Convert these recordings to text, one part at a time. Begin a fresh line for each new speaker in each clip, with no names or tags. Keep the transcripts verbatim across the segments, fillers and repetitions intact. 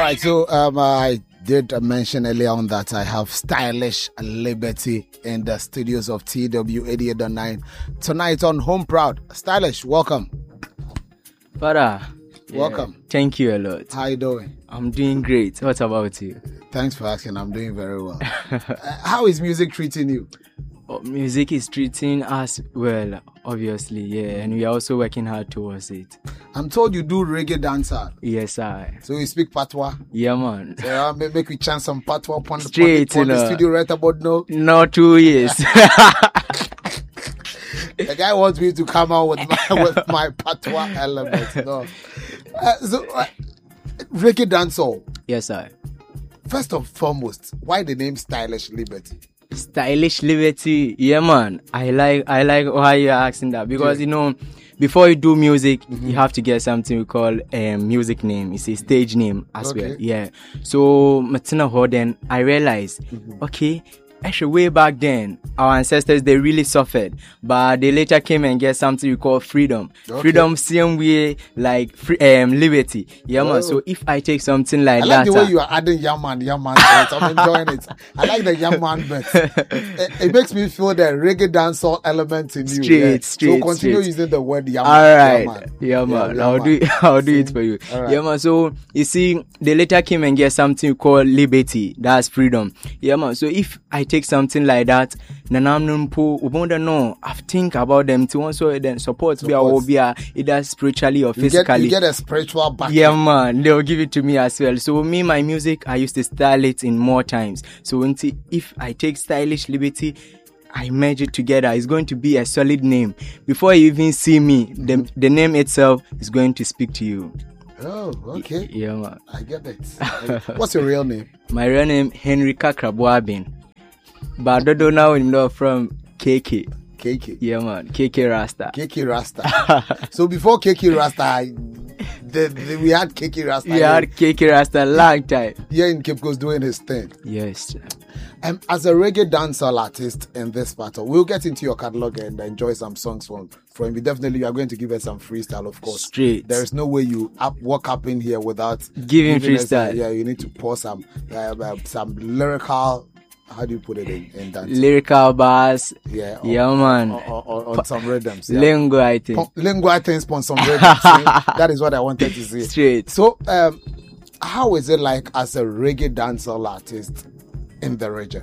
right, so um, I did mention earlier on that I have Stylish Liberty in the studios of T W eighty-eight point nine tonight on Home Proud. Stylish, welcome.
Father,
welcome.
Yeah, thank you a lot.
How you doing?
I'm doing great. What about you?
Thanks for asking. I'm doing very well. uh, how is music treating you?
Oh, music is treating us well, obviously, yeah, and we are also working hard towards it.
I'm told you do reggae dancer.
Yes, I.
So you speak patois?
Yeah, man.
So uh, make, make we chant some patois upon the,
Straight,
upon the,
you know.
the studio right about now?
No, two years.
The guy wants me to come out with my, with my patois element. No. Uh, so, uh, reggae dancehall.
Yes, I.
First and foremost, why the name Stylish Liberty?
Stylish Liberty, yeah, man. I like, I like why you're asking that because yeah. you know, before you do music, mm-hmm. you have to get something we call a um, music name. It's a stage name as okay. well. Yeah. So, Matina Hoden, I realized, mm-hmm. okay. Actually, way back then, our ancestors, they really suffered, but they later came and get something we call freedom. Okay. Freedom, same way, like free, um, liberty. Yeah, man. So if I take something like that.
I like
that,
the way uh, you are adding young man, young man. I'm enjoying it. I like the young man bit. it, it makes me feel the reggae dancehall element in you.
Straight,
yeah?
straight,
So continue
straight.
using the word young
All
man.
right. Yeah, man.
Yeah,
I'll
man.
do it. I'll do it for you. Right. Yeah, man. So you see, they later came and get something called liberty. That's freedom. Yeah, man. So if I take something like that, nanam numpo ubonda no I think about them to also then support be our either spiritually or physically.
You get, you get a spiritual back.
Yeah, man, they'll give it to me as well. So me, my music, I used to style it in more times. So if I take Stylish Liberty, I merge it together, it's going to be a solid name. Before you even see me, mm-hmm. the the name itself is going to speak to you.
Oh, okay.
Yeah, man.
I get it. What's your real name?
My real name Henry Kakrabwabin. But I don't know him from K K.
K K.
Yeah, man. K K Rasta.
K K Rasta. So before K K Rasta, I, the, the, we had K K Rasta.
We had K K Rasta long time.
Yeah, in Cape Coast doing his thing.
Yes.
Um, as a reggae dancehall artist in this battle, we'll get into your catalog and enjoy some songs from from you. Definitely, you are going to give us some freestyle, of course.
Straight.
There is no way you up, walk up in here without
giving, giving freestyle.
Us, yeah, you need to pour some uh, uh, some lyrical. How do you put it in, in dance?
Lyrical bars.
Yeah. Or,
yeah, man.
Or, or, or, on some rhythms. Yeah.
Lingo, I think.
Po- lingo, I think, on some rhythms. That is what I wanted to see.
Straight.
So, um, how is it like as a reggae dancehall artist in the region?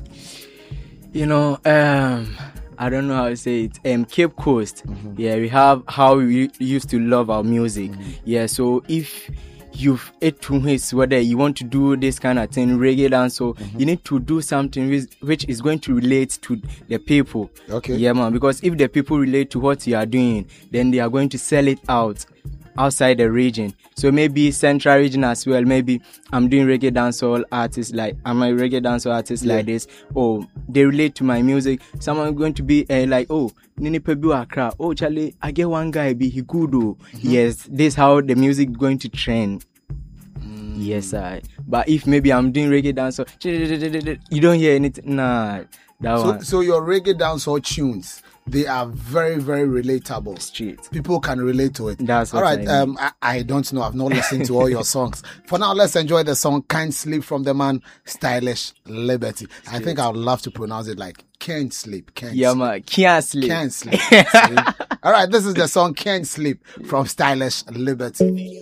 You know, um, I don't know how to say it. Um, Cape Coast. Mm-hmm. Yeah, we have how we used to love our music. Mm-hmm. Yeah, so if you've ate too much, whether you want to do this kind of thing, reggae dance, so mm-hmm. you need to do something which, which is going to relate to the people.
Okay.
Yeah, man. Because if the people relate to what you are doing, then they are going to sell it out outside the region. So maybe central region as well. Maybe I'm doing reggae dancehall artists like I'm a reggae dancehall artist yeah. like this. Oh, they relate to my music. Someone going to be uh, like, oh, Nini Pebu Accra. Oh, Charlie, I get one guy be he good. Oh, mm-hmm. Yes, this is how the music going to trend. Mm. Yes, I. But if maybe I'm doing reggae dancehall, you don't hear anything. Nah, that
so,
one.
So your reggae dancehall tunes, they are very, very relatable.
Street.
People can relate to it.
That's what
all right.
I mean.
Um, I, I don't know. I've not listened to all your songs. For now, let's enjoy the song "Can't Sleep" from the man Stylish Liberty. Street. I think I would love to pronounce it like "Can't Sleep." Can't
yeah,
sleep.
man. Can't sleep.
Can't sleep. sleep. All right. This is the song "Can't Sleep" from Stylish Liberty.